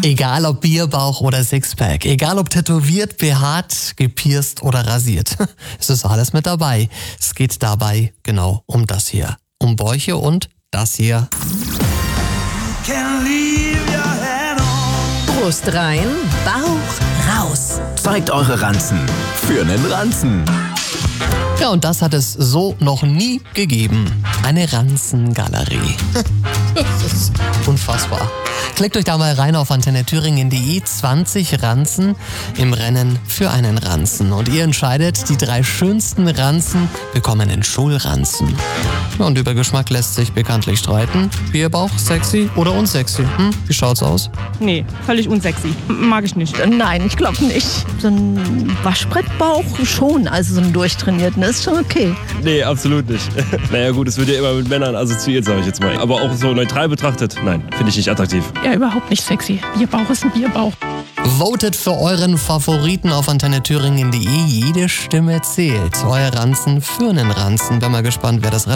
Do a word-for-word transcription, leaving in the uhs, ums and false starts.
Egal ob Bierbauch oder Sixpack, egal ob tätowiert, behaart, gepierst oder rasiert. Es ist alles mit dabei. Es geht dabei genau um das hier. Um Bäuche und das hier. Brust rein, Bauch raus. Zeigt eure Ranzen für nen Ranzen. Ja, und das hat es so noch nie gegeben. Eine Ranzengalerie. Das ist unfassbar. Klickt euch da mal rein auf antenne thüringen punkt de. zwanzig Ranzen im Rennen für einen Ranzen. Und ihr entscheidet, die drei schönsten Ranzen bekommen einen Schulranzen. Ja, und über Geschmack lässt sich bekanntlich streiten. Bierbauch, sexy oder unsexy? Hm? Wie schaut's aus? Nee, völlig unsexy. Mag ich nicht. Nein, ich glaube nicht. So ein Waschbrettbauch schon, also so ein durchtrainierten ist schon okay. Nee, absolut nicht. Naja gut, es wird ja immer mit Männern assoziiert, sage ich jetzt mal. Aber auch so neutral betrachtet, nein, finde ich nicht attraktiv. Ja, überhaupt nicht sexy. Bierbauch ist ein Bierbauch. Votet für euren Favoriten auf antenne thüringen punkt de. Jede Stimme zählt. Euer Ranzen für einen Ranzen. Bin mal gespannt, wer das Rennen